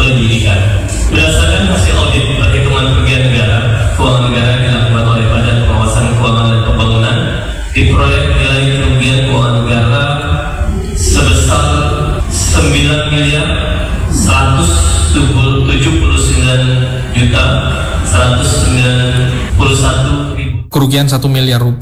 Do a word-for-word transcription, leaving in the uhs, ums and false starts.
penyidikan. Berdasarkan hasil audit perhitungan kerugian negara, keuangan negara yang dilakukan oleh Badan Pengawasan Keuangan dan Pembangunan di proyek nilai kerugian keuangan negara sebesar sembilan miliar seratus tujuh puluh sembilan juta seratus sembilan puluh satu ribu. Kerugian satu miliar rupiah